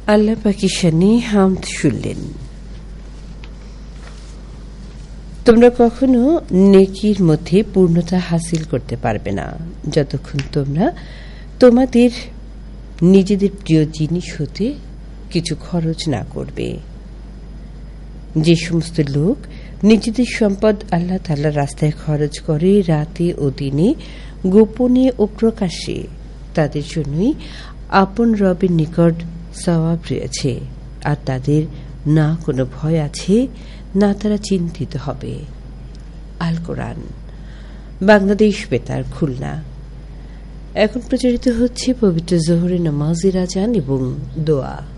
আল্লাহ পাকের শানে হামদ শুনলেন। তোমরা কখনো নেকির মধ্যে পূর্ণতা হাসিল করতে পারবে না যতক্ষণ তোমরা তোমাদের নিজেদের প্রিয় জিনিস হতে কিছু খরচ না করবে। যে সমস্ত লোক নিজেদের সম্পদ আল্লাহ তাআলার রাস্তায় খরচ করে রাতে ও দিনে, গোপনে ও প্রকাশ্যে, তাদের জন্যই আপন রবের নিকট সওয়াব রয়েছে, আর তাদের না কোনো ভয় আছে, না তারা চিন্তিত হবে। আল কোরআন, বাংলাদেশ বেতার, খুলনা। এখন প্রচারিত হচ্ছে পবিত্র জোহরের নামাজের আজান এবং দোয়া।